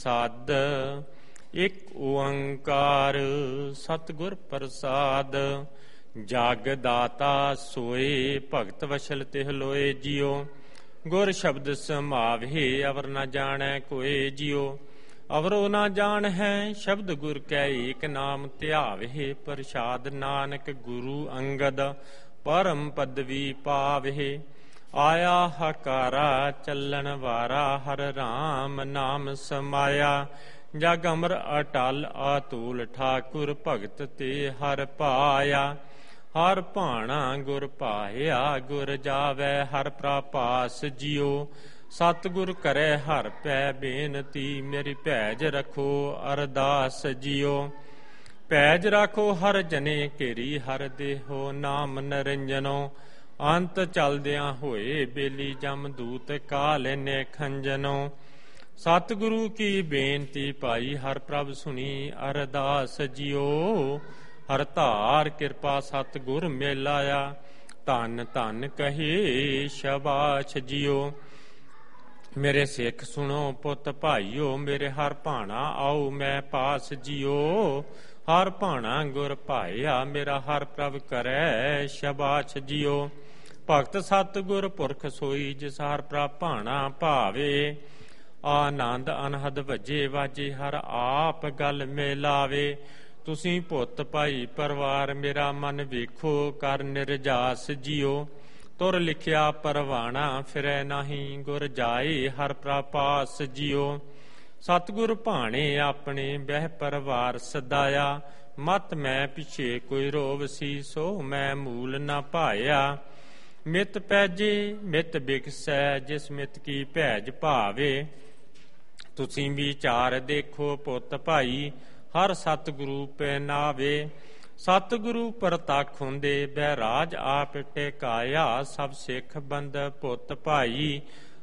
ਸਦ। ਇਕ ਓੰਕਾਰ ਸਤਿਗੁਰ ਪ੍ਰਸਾਦ। ਜਗ ਦਾਤਾ ਸੋਏ ਭਗਤ ਵਸ਼ਲ ਤਿਹ ਲੋਏ ਜਿਉ। ਗੁਰ ਸ਼ਬਦ ਸਮਾਵਹਿ ਅਵਰ ਨ ਜਾਣੈ ਕੋਇ ਜਿਉ। ਅਵਰੋ ਨ ਜਾਣ ਹੈ ਸ਼ਬਦ ਗੁਰ ਕੈ ਏਕ ਨਾਮ ਧਿਆਵਹਿ। ਪ੍ਰਸਾਦ ਨਾਨਕ ਗੁਰੂ ਅੰਗਦ ਪਰਮ ਪਦਵੀ ਪਾਵਹਿ। ਆਇਆ ਹਕਾਰਾ ਚੱਲਣ ਵਾਰਾ ਹਰ ਰਾਮ ਨਾਮ ਸਮਾਇਆ। ਜਗ ਅਮਰ ਅਟਲ ਆਤੂਲ ਠਾਕੁਰ ਭਗਤ ਤੇ ਹਰ ਪਾਇਆ। ਹਰ ਭਾਣਾ ਗੁਰ ਪਾਇਆ ਗੁਰ ਜਾਵੈ ਹਰ ਪ੍ਰਪਾਸ ਜਿਉ। ਸਤਿਗੁਰ ਕਰੈ ਹਰ ਪੈ ਬੇਨਤੀ ਮੇਰੀ ਭੈਜ ਰਖੋ ਅਰਦਾਸ ਜਿਉ। ਭੈਜ ਰਾਖੋ ਹਰ ਜਨੇ ਘੇਰੀ ਹਰ ਦੇਹੋ ਨਾਮ ਨਰਿੰਜਨੋ। ਅੰਤ ਚਲਦਿਆਂ ਹੋਏ ਬੇਲੀ ਜਮ ਦੂਤ ਕਾਲ ਨੇ ਖੰਜਨੋ। ਸਤਿਗੁਰੂ ਕੀ ਬੇਨਤੀ ਪਾਈ ਹਰ ਪ੍ਰਭ ਸੁਣੀ ਅਰਦਾਸ ਜਿਉ। ਹਰ ਧਾਰ ਕਿਰਪਾ ਸਤਿਗੁਰ ਮੇਲਾਇਆ ਧੰਨ ਧੰਨ ਕਹੇ ਸ਼ਬਾਸ਼ ਜਿਉ। ਮੇਰੇ ਸਿੱਖ ਸੁਣੋ ਪੁੱਤ ਭਾਈਓ ਮੇਰੇ ਹਰ ਭਾਣਾ ਆਓ ਮੈਂ ਪਾਸ ਜਿਉ। ਹਰ ਭਾਣਾ ਗੁਰ ਭਾਇਆ ਮੇਰਾ ਹਰ ਪ੍ਰਭ ਕਰੈ ਸ਼ਬਾਸ਼ ਜਿਉ। ਭਗਤ ਸਤਿਗੁਰ ਪੁਰਖ ਸੋਈ ਜਿਸ ਹਰ ਪ੍ਰਭ ਭਾਣਾ ਭਾਵੇ। ਆਨੰਦ ਅਨਹਦ ਵੱਜੇ ਵਾਜੇ ਹਰ ਆਪ ਗਲ ਮੇਲਾਵੇ। ਤੁਸੀਂ ਪੁੱਤ ਭਾਈ ਪਰਿਵਾਰ ਮੇਰਾ ਮਨ ਵੇਖੋ ਕਰ ਨਿਰਜਾਸ ਜਿਉ। ਤੁਰ ਲਿਖਿਆ ਪਰਵਾਣਾ ਫਿਰੈ ਨਾਹੀਂ ਗੁਰ ਜਾਏ ਹਰ ਪ੍ਰਪਾਸ ਜਿਉ। ਸਤਿਗੁਰ ਭਾਣੇ ਆਪਣੇ ਬਹਿ ਪਰਿਵਾਰ ਸਦਾਇਆ। ਮਤ ਮੈਂ ਪਿਛੇ ਕੋਈ ਰੋਵ ਸੀ ਸੋ ਮੈਂ ਮੂਲ ਨਾ ਭਾਇਆ। ਮਿਤ ਪੈਜੇ ਮਿਤ ਬਿਕਸੈ ਜਿਸ ਮਿਤ ਕੀ ਭੈਜ ਭਾਵੇ। ਤੁਸੀਂ ਵਿਚਾਰ ਦੇਖੋ ਪੁੱਤ ਭਾਈ ਹਰ ਸਤਿਗੁਰੂ ਪਹਿਨਾਵੇ। ਸਤਿਗੁਰੂ ਪ੍ਰਤੱਖ ਹੁੰਦੇ ਬਹਿਰਾਜ ਆਪ ਟਿਕਾਇਆ। ਸਭ ਸਿੱਖ ਬੰਦ ਪੁੱਤ ਭਾਈ